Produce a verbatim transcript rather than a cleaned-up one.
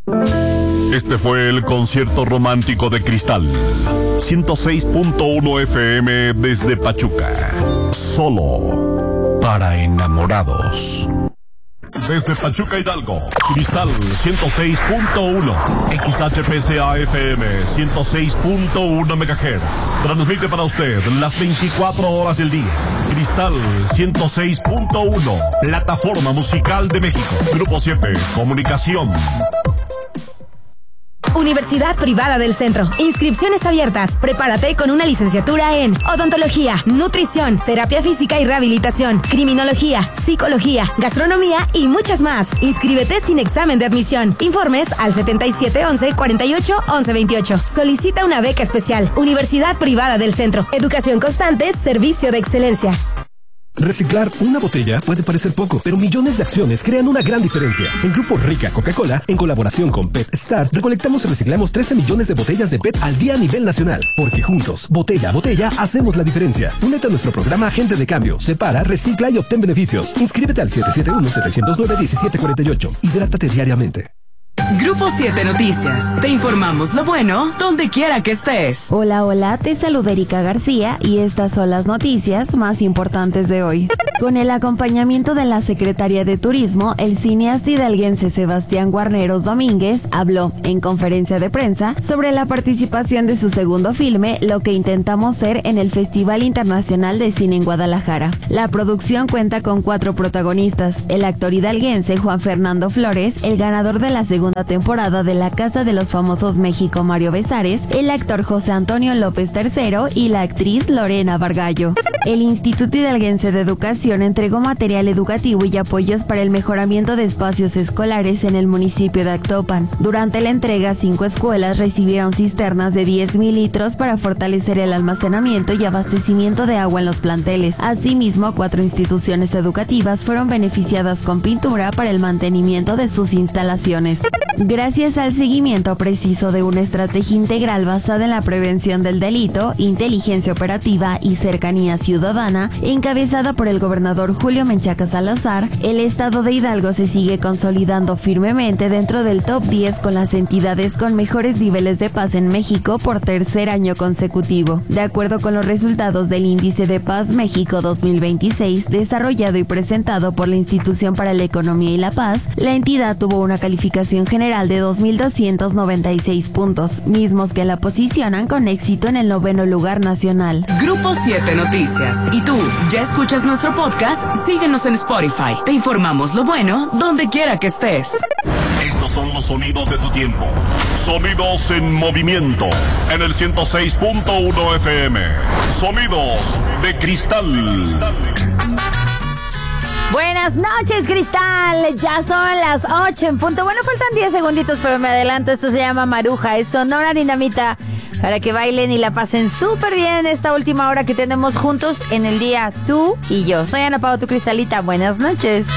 Este fue el concierto romántico de Cristal. ciento seis punto uno F M desde Pachuca. Solo para enamorados. Desde Pachuca, Hidalgo, Cristal ciento seis punto uno, X H P C A F M ciento seis punto uno megahertz. Transmite para usted las veinticuatro horas del día. Cristal ciento seis punto uno, plataforma musical de México. Grupo siete, comunicación. Universidad Privada del Centro. Inscripciones abiertas. Prepárate con una licenciatura en odontología, nutrición, terapia física y rehabilitación, criminología, psicología, gastronomía y muchas más. Inscríbete sin examen de admisión. Informes al setenta y siete once cuarenta y ocho once veintiocho. Solicita una beca especial. Universidad Privada del Centro. Educación constante, servicio de excelencia. Reciclar una botella puede parecer poco, pero millones de acciones crean una gran diferencia. En Grupo Rica Coca-Cola, en colaboración con PetStar, recolectamos y reciclamos trece millones de botellas de P E T al día a nivel nacional. Porque juntos, botella a botella, hacemos la diferencia. Únete a nuestro programa Agente de Cambio. Separa, recicla y obtén beneficios. Inscríbete al siete siete uno, siete cero nueve, uno siete cuatro ocho. Hidrátate diariamente. Grupo siete Noticias. Te informamos lo bueno donde quiera que estés. Hola, hola, te saluda Erika García y estas son las noticias más importantes de hoy. Con el acompañamiento de la Secretaría de Turismo, el cineasta hidalguense Sebastián Guarneros Domínguez habló en conferencia de prensa sobre la participación de su segundo filme, Lo que intentamos ser, en el Festival Internacional de Cine en Guadalajara. La producción cuenta con cuatro protagonistas: el actor hidalguense Juan Fernando Flores, el ganador de la segunda temporada de La Casa de los Famosos México Mario Besares, el actor José Antonio López tercero y la actriz Lorena Vargallo. El Instituto Hidalguense de Educación entregó material educativo y apoyos para el mejoramiento de espacios escolares en el municipio de Actopan. Durante la entrega, cinco escuelas recibieron cisternas de diez mil litros para fortalecer el almacenamiento y abastecimiento de agua en los planteles. Asimismo, cuatro instituciones educativas fueron beneficiadas con pintura para el mantenimiento de sus instalaciones. Gracias al seguimiento preciso de una estrategia integral basada en la prevención del delito, inteligencia operativa y cercanía ciudadana, encabezada por el gobernador Julio Menchaca Salazar, el estado de Hidalgo se sigue consolidando firmemente dentro del top diez con las entidades con mejores niveles de paz en México por tercer año consecutivo. De acuerdo con los resultados del Índice de Paz México dos mil veintiséis, desarrollado y presentado por la Institución para la Economía y la Paz, la entidad tuvo una calificación general de dos mil doscientos noventa y seis puntos, mismos que la posicionan con éxito en el noveno lugar nacional. Grupo siete Noticias. ¿Y tú, ya escuchas nuestro podcast? Síguenos en Spotify. Te informamos lo bueno donde quiera que estés. Estos son los sonidos de tu tiempo. Sonidos en movimiento. En el ciento seis punto uno F M. Sonidos de Cristal. Buenas noches, Cristal. Ya son las ocho en punto. Bueno, faltan diez segunditos, pero me adelanto. Esto se llama Maruja. Es Sonora Dinamita. Para que bailen y la pasen súper bien esta última hora que tenemos juntos en el día, tú y yo. Soy Ana Pao, tu Cristalita. Buenas noches.